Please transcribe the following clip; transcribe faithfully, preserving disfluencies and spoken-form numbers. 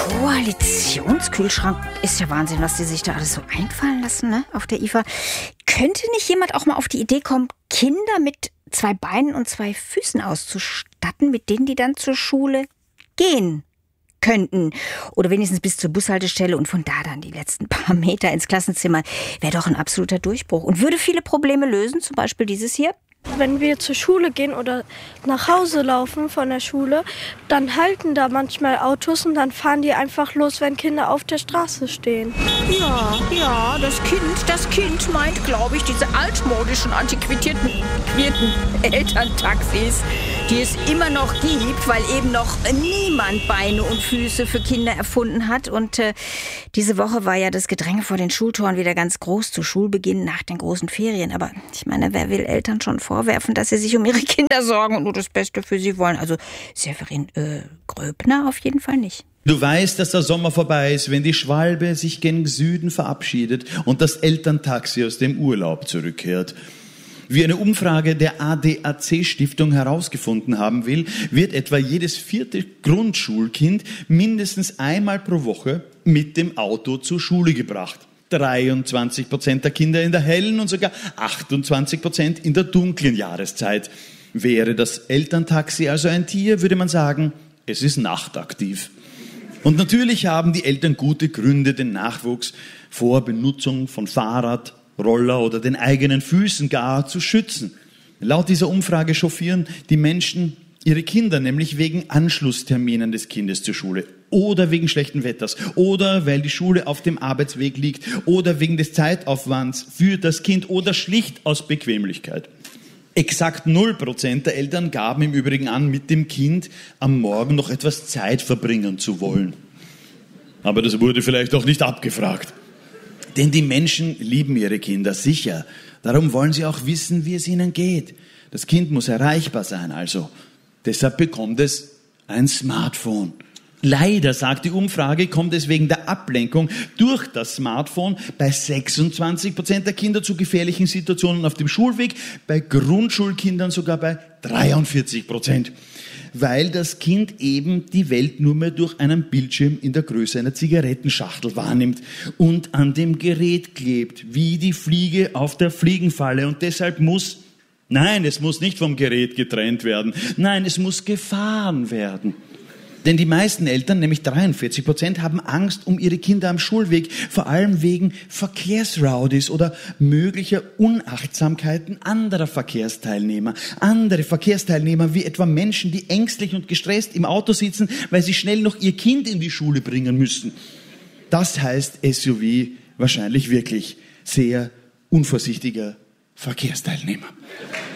Koalitionskühlschrank. Ist ja Wahnsinn, was die sich da alles so einfallen lassen, ne, auf der I F A. Könnte nicht jemand auch mal auf die Idee kommen, Kinder mit zwei Beinen und zwei Füßen auszustatten, mit denen die dann zur Schule gehen könnten? Oder wenigstens bis zur Bushaltestelle und von da dann die letzten paar Meter ins Klassenzimmer. Wäre doch ein absoluter Durchbruch und würde viele Probleme lösen, zum Beispiel dieses hier. Wenn wir zur Schule gehen oder nach Hause laufen von der Schule, dann halten da manchmal Autos und dann fahren die einfach los, wenn Kinder auf der Straße stehen. Ja, ja, das Kind, das Kind meint, glaube ich, diese altmodischen, antiquierten Elterntaxis, die es immer noch gibt, weil eben noch niemand Beine und Füße für Kinder erfunden hat. Und äh, diese Woche war ja das Gedränge vor den Schultoren wieder ganz groß zu Schulbeginn nach den großen Ferien. Aber ich meine, wer will Eltern schon vorwerfen, dass sie sich um ihre Kinder sorgen und nur das Beste für sie wollen? Also Severin äh, Gröbner auf jeden Fall nicht. Du weißt, dass der Sommer vorbei ist, wenn die Schwalbe sich gen Süden verabschiedet und das Elterntaxi aus dem Urlaub zurückkehrt. Wie eine Umfrage der A D A C-Stiftung herausgefunden haben will, wird etwa jedes vierte Grundschulkind mindestens einmal pro Woche mit dem Auto zur Schule gebracht. dreiundzwanzig Prozent der Kinder in der hellen und sogar achtundzwanzig Prozent in der dunklen Jahreszeit. Wäre das Elterntaxi also ein Tier, würde man sagen, es ist nachtaktiv. Und natürlich haben die Eltern gute Gründe, den Nachwuchs vor Benutzung von Fahrrad, Roller oder den eigenen Füßen gar zu schützen. Laut dieser Umfrage chauffieren die Menschen ihre Kinder nämlich wegen Anschlussterminen des Kindes zur Schule oder wegen schlechten Wetters oder weil die Schule auf dem Arbeitsweg liegt oder wegen des Zeitaufwands für das Kind oder schlicht aus Bequemlichkeit. Exakt null Prozent der Eltern gaben im Übrigen an, mit dem Kind am Morgen noch etwas Zeit verbringen zu wollen. Aber das wurde vielleicht auch nicht abgefragt. Denn die Menschen lieben ihre Kinder, sicher. Darum wollen sie auch wissen, wie es ihnen geht. Das Kind muss erreichbar sein, also. Deshalb bekommt es ein Smartphone. Leider, sagt die Umfrage, kommt es wegen der Ablenkung durch das Smartphone bei sechsundzwanzig Prozent der Kinder zu gefährlichen Situationen auf dem Schulweg, bei Grundschulkindern sogar bei dreiundvierzig Prozent. Weil das Kind eben die Welt nur mehr durch einen Bildschirm in der Größe einer Zigarettenschachtel wahrnimmt und an dem Gerät klebt, wie die Fliege auf der Fliegenfalle. Und deshalb muss, nein, es muss nicht vom Gerät getrennt werden, nein, es muss gefahren werden. Denn die meisten Eltern, nämlich dreiundvierzig Prozent, haben Angst um ihre Kinder am Schulweg, vor allem wegen Verkehrsrowdies oder möglicher Unachtsamkeiten anderer Verkehrsteilnehmer. Andere Verkehrsteilnehmer wie etwa Menschen, die ängstlich und gestresst im Auto sitzen, weil sie schnell noch ihr Kind in die Schule bringen müssen. Das heißt S U V wahrscheinlich wirklich sehr unvorsichtiger Verkehrsteilnehmer.